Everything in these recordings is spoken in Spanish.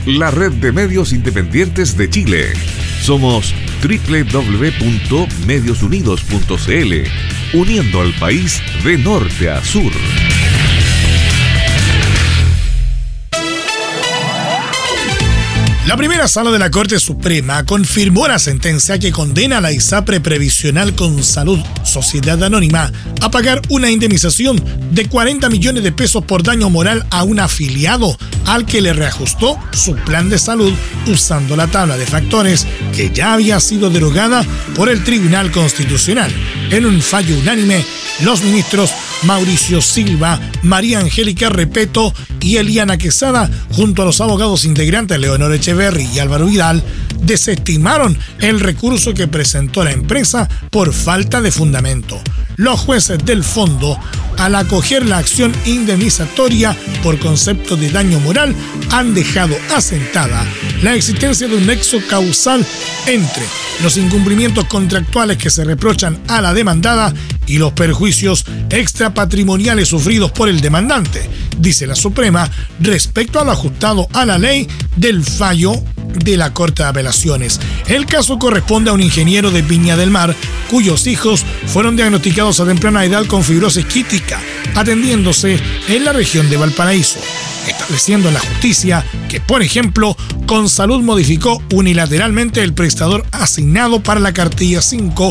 la red de medios independientes de Chile. Somos www.mediosunidos.cl, uniendo al país de norte a sur. La primera sala de la Corte Suprema confirmó la sentencia que condena a la ISAPRE Previsional con Salud, Sociedad Anónima, a pagar una indemnización de 40 millones de pesos por daño moral a un afiliado al que le reajustó su plan de salud usando la tabla de factores que ya había sido derogada por el Tribunal Constitucional. En un fallo unánime, los ministros Mauricio Silva, María Angélica Repeto y Eliana Quesada, junto a los abogados integrantes Leonor Echeverri y Álvaro Vidal, desestimaron el recurso que presentó la empresa por falta de fundamento. Los jueces del fondo, al acoger la acción indemnizatoria por concepto de daño moral, han dejado asentada la existencia de un nexo causal entre los incumplimientos contractuales que se reprochan a la demandada y los perjuicios extrapatrimoniales sufridos por el demandante, dice la Suprema, respecto a lo ajustado a la ley del fallo de la Corte de Apelaciones. El caso corresponde a un ingeniero de Viña del Mar, cuyos hijos fueron diagnosticados a temprana edad con fibrosis quística, atendiéndose en la región de Valparaíso, estableciendo la justicia que, por ejemplo, Consalud modificó unilateralmente el prestador asignado para la cartilla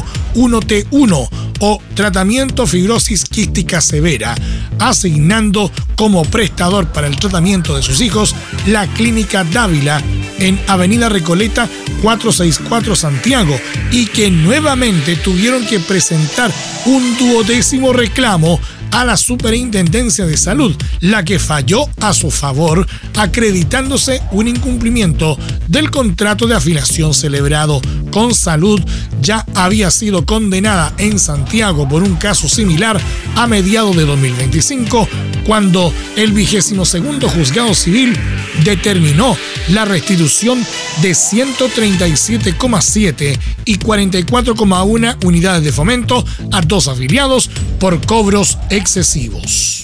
5.1T1 o tratamiento fibrosis quística severa, asignando como prestador para el tratamiento de sus hijos la Clínica Dávila en Avenida Recoleta 464 Santiago, y que nuevamente tuvieron que presentar un 12º reclamo a la Superintendencia de Salud, la que falló a su favor, acreditándose un incumplimiento del contrato de afiliación celebrado. Consalud ya había sido condenada en Santiago por un caso similar a mediados de 2025, cuando el 22º Juzgado Civil determinó la restitución de 137,7 y 44,1 unidades de fomento a 2 afiliados por cobros excesivos.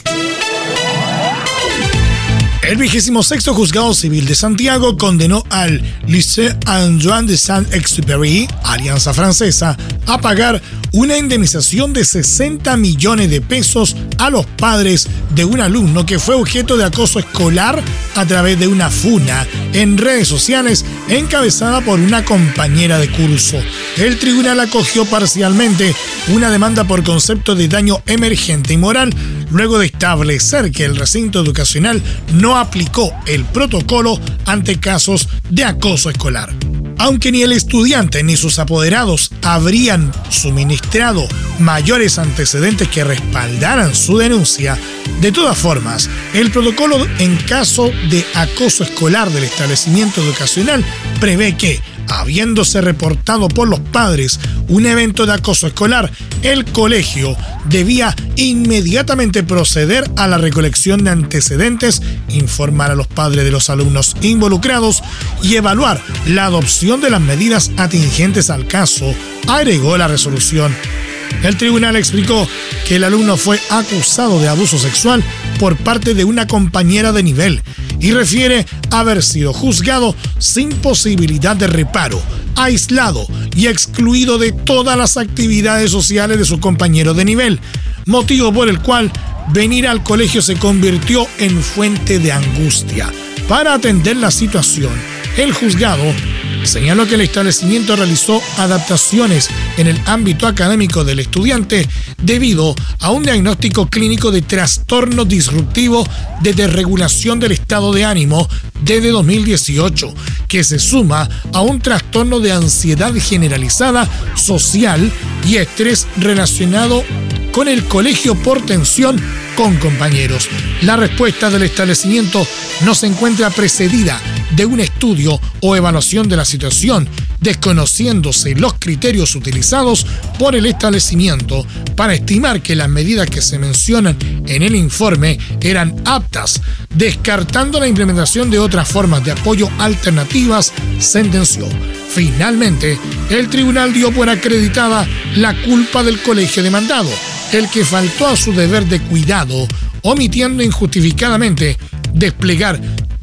El 26º Juzgado Civil de Santiago condenó al Lycée Antoine de Saint-Exupéry, Alianza Francesa, a pagar una indemnización de 60 millones de pesos a los padres de un alumno que fue objeto de acoso escolar a través de una funa en redes sociales encabezada por una compañera de curso. El tribunal acogió parcialmente una demanda por concepto de daño emergente y moral, luego de establecer que el recinto educacional no aplicó el protocolo ante casos de acoso escolar. Aunque ni el estudiante ni sus apoderados habrían suministrado mayores antecedentes que respaldaran su denuncia, de todas formas, el protocolo en caso de acoso escolar del establecimiento educacional prevé que, habiéndose reportado por los padres un evento de acoso escolar, el colegio debía inmediatamente proceder a la recolección de antecedentes, informar a los padres de los alumnos involucrados y evaluar la adopción de las medidas atingentes al caso, agregó la resolución. El tribunal explicó que el alumno fue acusado de abuso sexual por parte de una compañera de nivel y refiere haber sido juzgado sin posibilidad de reparo, aislado y excluido de todas las actividades sociales de su compañero de nivel, motivo por el cual venir al colegio se convirtió en fuente de angustia. Para atender la situación, el juzgado señaló que el establecimiento realizó adaptaciones en el ámbito académico del estudiante debido a un diagnóstico clínico de trastorno disruptivo de desregulación del estado de ánimo desde 2018, que se suma a un trastorno de ansiedad generalizada, social y estrés relacionado con el colegio por tensión con compañeros. La respuesta del establecimiento no se encuentra precedida de un estudio o evaluación de la situación, desconociéndose los criterios utilizados por el establecimiento para estimar que las medidas que se mencionan en el informe eran aptas, descartando la implementación de otras formas de apoyo alternativas, sentenció. Finalmente, el tribunal dio por acreditada la culpa del colegio demandado, el que faltó a su deber de cuidado, omitiendo injustificadamente desplegar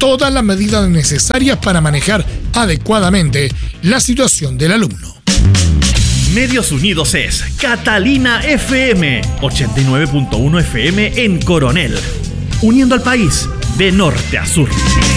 todas las medidas necesarias para manejar adecuadamente la situación del alumno. Medios Unidos es Catalina FM, 89.1 FM en Coronel, uniendo al país de norte a sur.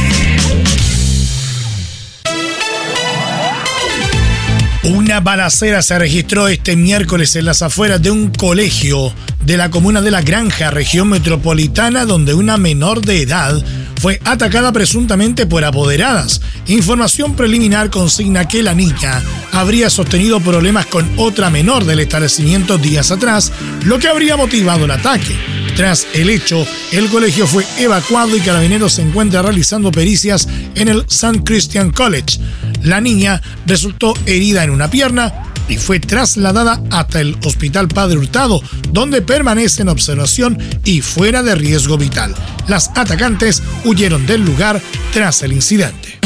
Una balacera se registró este miércoles en las afueras de un colegio de la comuna de La Granja, región metropolitana, donde una menor de edad fue atacada presuntamente por apoderadas. Información preliminar consigna que la niña habría sostenido problemas con otra menor del establecimiento días atrás, lo que habría motivado el ataque. Tras el hecho, el colegio fue evacuado y Carabineros se encuentra realizando pericias en el St. Christian College. La niña resultó herida en una pierna y fue trasladada hasta el Hospital Padre Hurtado, donde permanece en observación y fuera de riesgo vital. Las atacantes huyeron del lugar tras el incidente.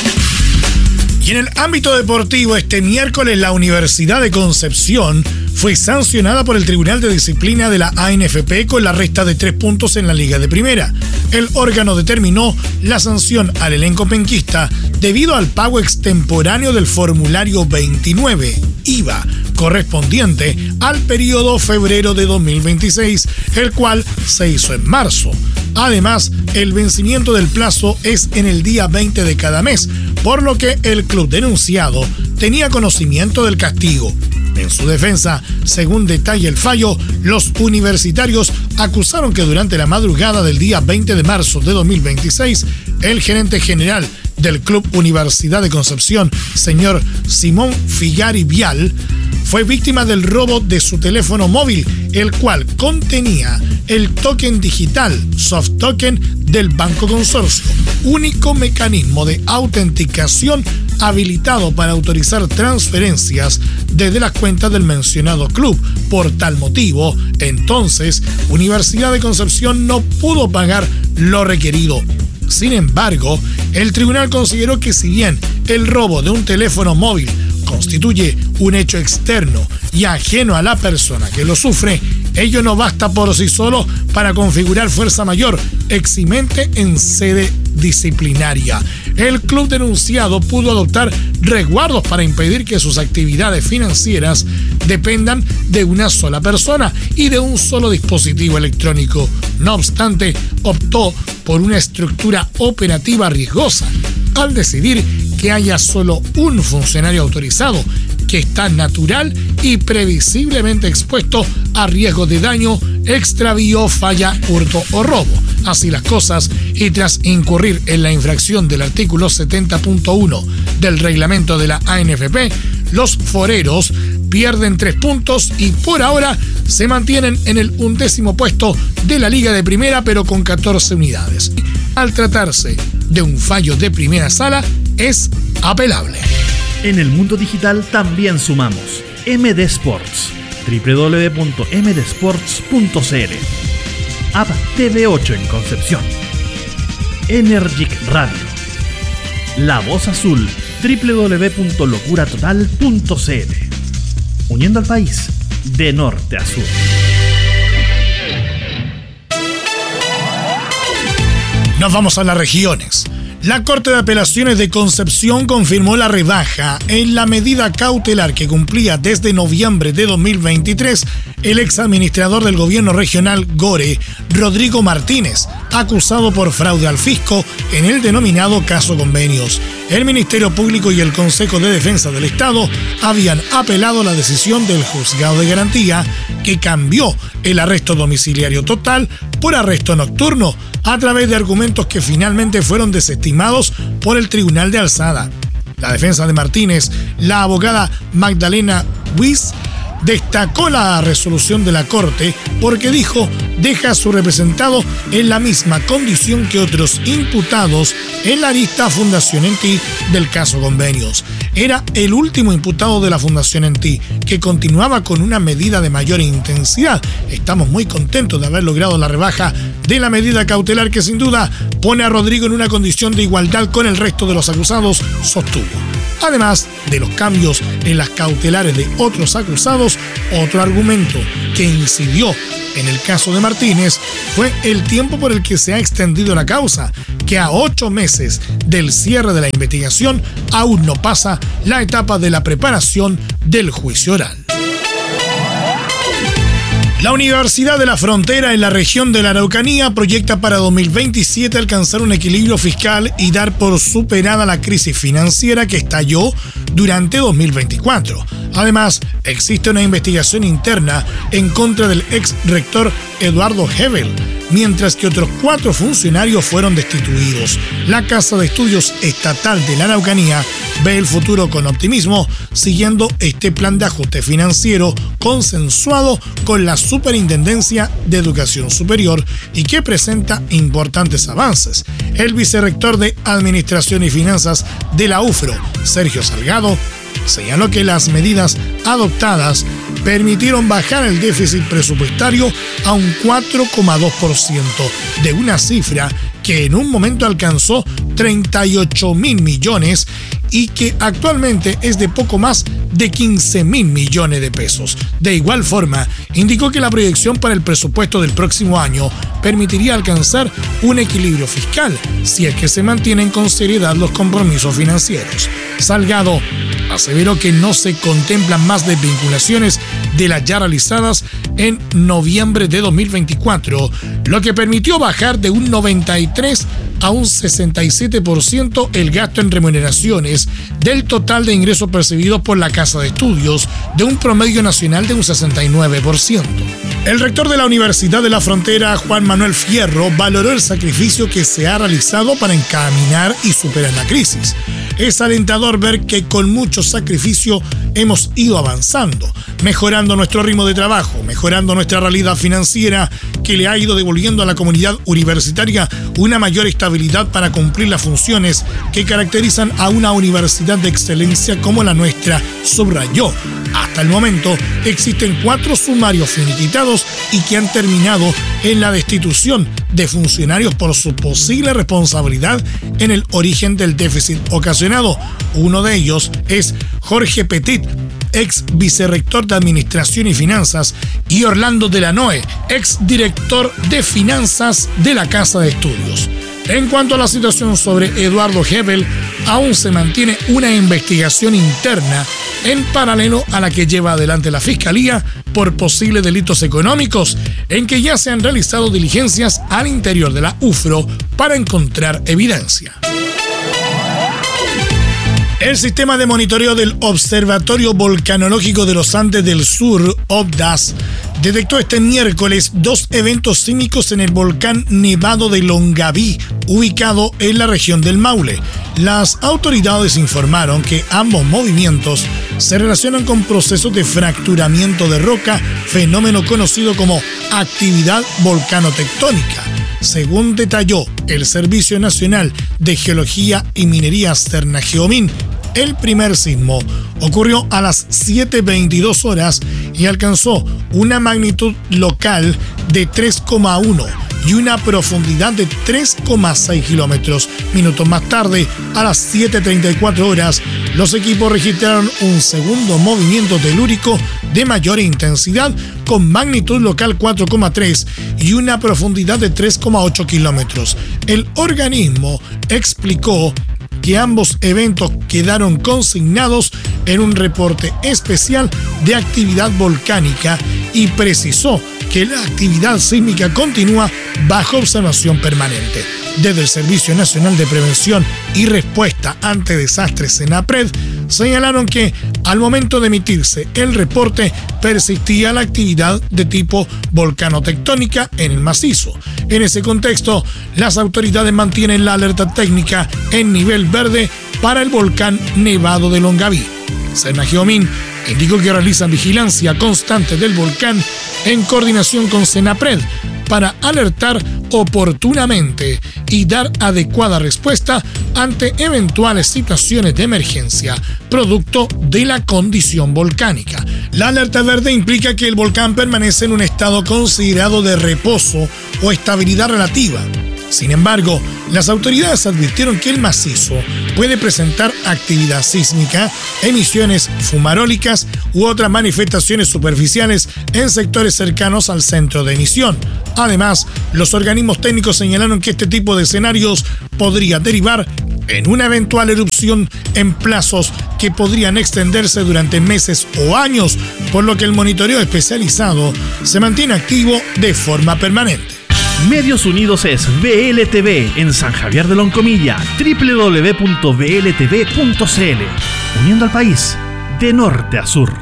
Y en el ámbito deportivo, este miércoles la Universidad de Concepción fue sancionada por el Tribunal de Disciplina de la ANFP con la resta de 3 puntos en la Liga de Primera. El órgano determinó la sanción al elenco penquista debido al pago extemporáneo del formulario 29, IVA, correspondiente al periodo febrero de 2026, el cual se hizo en marzo. Además, el vencimiento del plazo es en el día 20 de cada mes, por lo que el club denunciado tenía conocimiento del castigo. En su defensa, según detalla el fallo, los universitarios acusaron que durante la madrugada del día 20 de marzo de 2026, el gerente general del Club Universidad de Concepción, señor Simón Figari Vial, fue víctima del robo de su teléfono móvil, el cual contenía el token digital, soft token, del Banco Consorcio, único mecanismo de autenticación habilitado para autorizar transferencias desde las cuentas del mencionado club. Por tal motivo, entonces, Universidad de Concepción no pudo pagar lo requerido. Sin embargo, el tribunal consideró que si bien el robo de un teléfono móvil constituye un hecho externo y ajeno a la persona que lo sufre, ello no basta por sí solo para configurar fuerza mayor eximente en sede disciplinaria. El club denunciado pudo adoptar resguardos para impedir que sus actividades financieras dependan de una sola persona y de un solo dispositivo electrónico. No obstante, optó por una estructura operativa riesgosa al decidir que haya solo un funcionario autorizado que está natural y previsiblemente expuesto a riesgo de daño, extravío, falla, hurto o robo. Así las cosas, y tras incurrir en la infracción del artículo 70.1 del reglamento de la ANFP, los foreros pierden 3 puntos y por ahora se mantienen en el 11º puesto de la Liga de Primera, pero con 14 unidades. Al tratarse de un fallo de primera sala, es apelable. En el mundo digital también sumamos MD Sports, www.mdsports.cl, App TV8 en Concepción, Energic Radio, La Voz Azul, www.locuratotal.cl, uniendo al país de norte a sur. Nos vamos a las regiones. La Corte de Apelaciones de Concepción confirmó la rebaja en la medida cautelar que cumplía desde noviembre de 2023 el exadministrador del gobierno regional Gore, Rodrigo Martínez, acusado por fraude al fisco en el denominado caso Convenios. El Ministerio Público y el Consejo de Defensa del Estado habían apelado la decisión del Juzgado de Garantía, que cambió el arresto domiciliario total por arresto nocturno, a través de argumentos que finalmente fueron desestimados por el Tribunal de Alzada. La defensa de Martínez, la abogada Magdalena Weiss, destacó la resolución de la Corte porque dijo deja a su representado en la misma condición que otros imputados en la lista Fundación Enti del caso Convenios. Era el último imputado de la Fundación Enti, que continuaba con una medida de mayor intensidad. Estamos muy contentos de haber logrado la rebaja de la medida cautelar que sin duda pone a Rodrigo en una condición de igualdad con el resto de los acusados, sostuvo. Además de los cambios en las cautelares de otros acusados, otro argumento que incidió en el caso de Martínez Martínez fue el tiempo por el que se ha extendido la causa, que a 8 meses del cierre de la investigación aún no pasa la etapa de la preparación del juicio oral. La Universidad de la Frontera en la región de la Araucanía proyecta para 2027 alcanzar un equilibrio fiscal y dar por superada la crisis financiera que estalló durante 2024. Además, existe una investigación interna en contra del ex rector Eduardo Hebel, mientras que otros 4 funcionarios fueron destituidos. La Casa de Estudios Estatal de la Araucanía ve el futuro con optimismo, siguiendo este plan de ajuste financiero consensuado con la Superintendencia de Educación Superior y que presenta importantes avances. El vicerrector de Administración y Finanzas de la UFRO, Sergio Salgado, señaló que las medidas adoptadas permitieron bajar el déficit presupuestario a un 4,2%, de una cifra que en un momento alcanzó 38.000 millones y que actualmente es de poco más de 15.000 millones de pesos. De igual forma, indicó que la proyección para el presupuesto del próximo año permitiría alcanzar un equilibrio fiscal si es que se mantienen con seriedad los compromisos financieros. Salgado aseveró que no se contemplan más desvinculaciones de las ya realizadas en noviembre de 2024, lo que permitió bajar de un 93% a un 67% el gasto en remuneraciones del total de ingresos percibidos por la Casa de Estudios, de un promedio nacional de un 69%. El rector de la Universidad de la Frontera, Juan Manuel Fierro, valoró el sacrificio que se ha realizado para encaminar y superar la crisis. Es alentador ver que con mucho sacrificio hemos ido avanzando, mejorando nuestro ritmo de trabajo, mejorando nuestra realidad financiera, que le ha ido devolviendo a la comunidad universitaria una mayor estabilidad para cumplir las funciones que caracterizan a una universidad de excelencia como la nuestra, subrayó. Hasta el momento existen 4 sumarios finiquitados y que han terminado en la destitución de funcionarios por su posible responsabilidad en el origen del déficit ocasionado. Uno de ellos es Jorge Petit, ex vicerrector de Administración y Finanzas, y Orlando Delanoe, ex director de Finanzas de la Casa de Estudios. En cuanto a la situación sobre Eduardo Hebel, aún se mantiene una investigación interna en paralelo a la que lleva adelante la Fiscalía por posibles delitos económicos, en que ya se han realizado diligencias al interior de la UFRO para encontrar evidencia. El sistema de monitoreo del Observatorio Volcanológico de los Andes del Sur, OVDAS, detectó este miércoles 2 eventos sísmicos en el volcán Nevado de Longaví, ubicado en la región del Maule. Las autoridades informaron que ambos movimientos se relacionan con procesos de fracturamiento de roca, fenómeno conocido como actividad volcanotectónica. Según detalló el Servicio Nacional de Geología y Minería Cernageomin, el primer sismo ocurrió a las 7:22 horas y alcanzó una magnitud local de 3,1 y una profundidad de 3,6 kilómetros. Minutos más tarde, a las 7:34 horas, los equipos registraron un segundo movimiento telúrico de mayor intensidad con magnitud local 4,3 y una profundidad de 3,8 kilómetros. El organismo explicó que ambos eventos quedaron consignados en un reporte especial de actividad volcánica y precisó que la actividad sísmica continúa bajo observación permanente. Desde el Servicio Nacional de Prevención y Respuesta ante Desastres, SENAPRED, señalaron que al momento de emitirse el reporte persistía la actividad de tipo volcanotectónica en el macizo. En ese contexto, las autoridades mantienen la alerta técnica en nivel verde para el volcán Nevado de Longaví. Cernageomin indicó que realizan vigilancia constante del volcán en coordinación con SENAPRED para alertar oportunamente y dar adecuada respuesta ante eventuales situaciones de emergencia producto de la condición volcánica. La alerta verde implica que el volcán permanece en un estado considerado de reposo o estabilidad relativa. Sin embargo, las autoridades advirtieron que el macizo puede presentar actividad sísmica, emisiones fumarólicas u otras manifestaciones superficiales en sectores cercanos al centro de emisión. Además, los organismos técnicos señalaron que este tipo de escenarios podría derivar en una eventual erupción en plazos que podrían extenderse durante meses o años, por lo que el monitoreo especializado se mantiene activo de forma permanente. Medios Unidos es VLTV en San Javier de Loncomilla, www.vltv.cl, uniendo al país de norte a sur.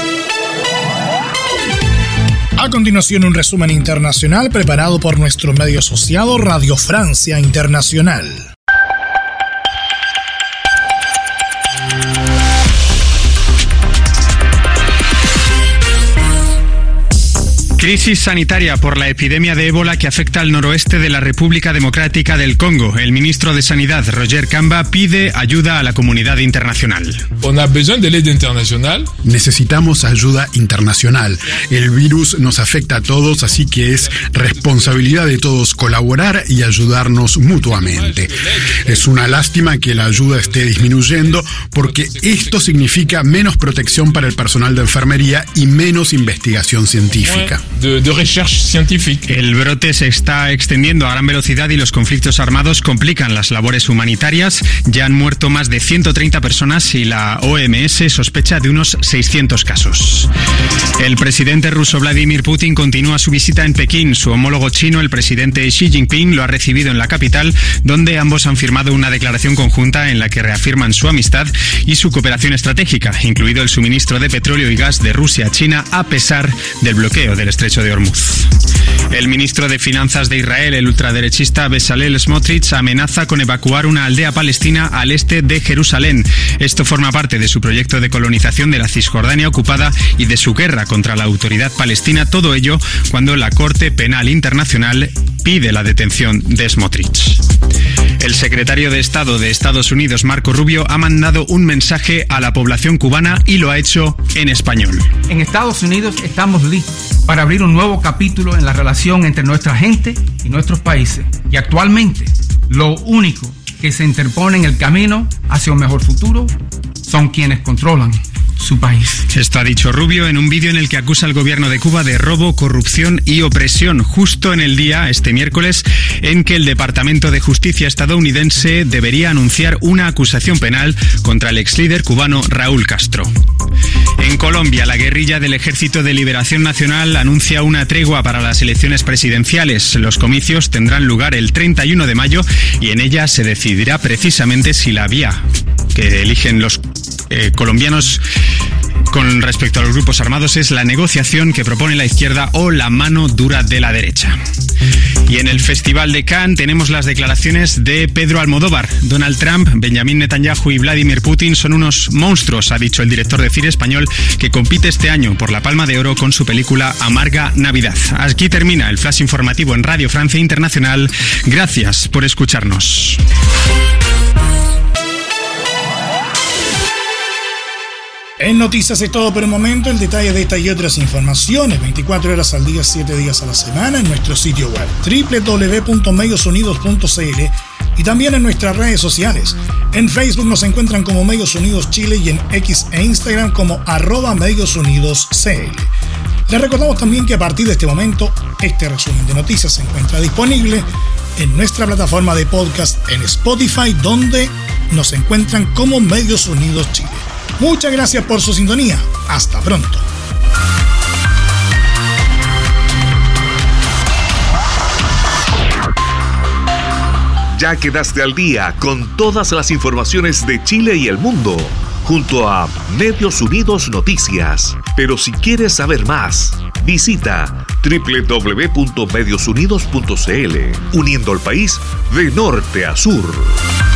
A continuación, un resumen internacional preparado por nuestro medio asociado Radio Francia Internacional. Crisis sanitaria por la epidemia de ébola que afecta al noroeste de la República Democrática del Congo. El ministro de Sanidad, Roger Kamba, pide ayuda a la comunidad internacional. Necesitamos ayuda internacional. El virus nos afecta a todos, así que es responsabilidad de todos colaborar y ayudarnos mutuamente. Es una lástima que la ayuda esté disminuyendo porque esto significa menos protección para el personal de enfermería y menos investigación científica. De recherche científica. El brote se está extendiendo a gran velocidad y los conflictos armados complican las labores humanitarias. Ya han muerto más de 130 personas y la OMS sospecha de unos 600 casos. El presidente ruso Vladimir Putin continúa su visita en Pekín. Su homólogo chino, el presidente Xi Jinping, lo ha recibido en la capital, donde ambos han firmado una declaración conjunta en la que reafirman su amistad y su cooperación estratégica, incluido el suministro de petróleo y gas de Rusia a China, a pesar del bloqueo del estrecho de Hormuz. El ministro de Finanzas de Israel, el ultraderechista Bezalel Smotrich, amenaza con evacuar una aldea palestina al este de Jerusalén. Esto forma parte de su proyecto de colonización de la Cisjordania ocupada y de su guerra contra la autoridad palestina. Todo ello cuando la Corte Penal Internacional pide la detención de Smotrich. El secretario de Estado de Estados Unidos, Marco Rubio, ha mandado un mensaje a la población cubana y lo ha hecho en español. En Estados Unidos estamos listos para abrir un nuevo capítulo en la relación entre nuestra gente y nuestros países. Y actualmente, lo único que se interpone en el camino hacia un mejor futuro son quienes controlan su país. Esto ha dicho Rubio en un vídeo en el que acusa al gobierno de Cuba de robo, corrupción y opresión, justo en el día, este miércoles, en que el Departamento de Justicia estadounidense debería anunciar una acusación penal contra el exlíder cubano Raúl Castro. En Colombia, la guerrilla del Ejército de Liberación Nacional anuncia una tregua para las elecciones presidenciales. Los comicios tendrán lugar el 31 de mayo y en ella se decidirá precisamente si la vía que eligen los colombianos con respecto a los grupos armados es la negociación que propone la izquierda o la mano dura de la derecha. Y en el Festival de Cannes tenemos las declaraciones de Pedro Almodóvar. Donald Trump, Benjamin Netanyahu y Vladimir Putin son unos monstruos, ha dicho el director de cine español, que compite este año por la Palma de Oro con su película Amarga Navidad. Aquí termina el flash informativo en Radio Francia Internacional. Gracias por escucharnos. En Noticias es todo por el momento. El detalle de esta y otras informaciones 24 horas al día, 7 días a la semana en nuestro sitio web www.mediosunidos.cl y también en nuestras redes sociales. En Facebook nos encuentran como Medios Unidos Chile y en X e Instagram como @MediosUnidosCL. Les recordamos también que a partir de este momento este resumen de noticias se encuentra disponible en nuestra plataforma de podcast en Spotify, donde nos encuentran como Medios Unidos Chile. Muchas gracias por su sintonía. Hasta pronto. Ya quedaste al día con todas las informaciones de Chile y el mundo, junto a Medios Unidos Noticias. Pero si quieres saber más, visita www.mediosunidos.cl, uniendo al país de norte a sur.